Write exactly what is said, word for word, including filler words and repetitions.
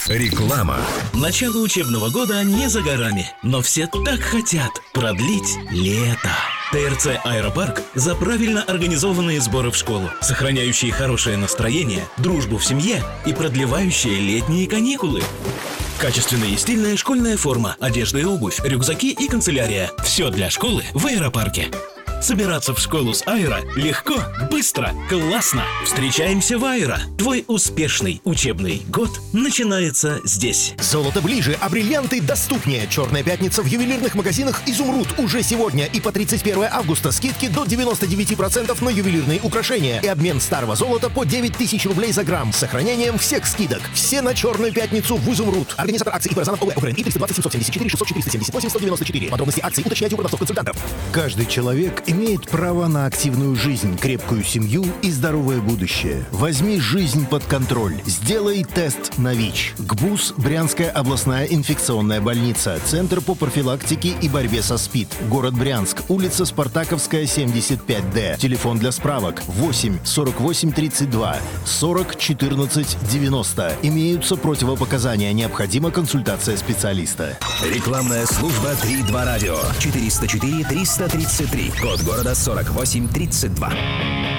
Реклама. Начало учебного года не за горами, но все так хотят продлить лето. ТРЦ «Аэропарк» за правильно организованные сборы в школу, сохраняющие хорошее настроение, дружбу в семье и продлевающие летние каникулы. Качественная и стильная школьная форма, одежда и обувь, рюкзаки и канцелярия. Все для школы в аэропарке. Собираться в школу с Аэро легко, быстро, классно. Встречаемся в Аэро. Твой успешный учебный год начинается здесь. Золото ближе, а бриллианты доступнее. Черная пятница в ювелирных магазинах «Изумруд» уже сегодня и по тридцать первое августа скидки до девяноста девяти процентов на ювелирные украшения и обмен старого золота по девять тысяч рублей за грамм с сохранением всех скидок. Все на Черную пятницу в «Изумруд». Организатор акции Ипарзанов ОВ Украина и триста двадцать семьсот семьдесят четыре шестьсот четыреста семьдесят восемь сто девяносто четыре. Подробности акции уточняйте у продавцов-консультантов. Каждый человек имеет право на активную жизнь, крепкую семью и здоровое будущее. Возьми жизнь под контроль. Сделай тест на ВИЧ. ГБУС, Брянская областная инфекционная больница, Центр по профилактике и борьбе со СПИД, город Брянск, улица Спартаковская, семьдесят пять Д. Телефон для справок восемь сорок восемь тридцать два сорок четырнадцать девяносто. Имеются противопоказания. Необходима консультация специалиста. Рекламная служба три два радио. четыреста четыре триста тридцать три. Код города сорок восемь тридцать два.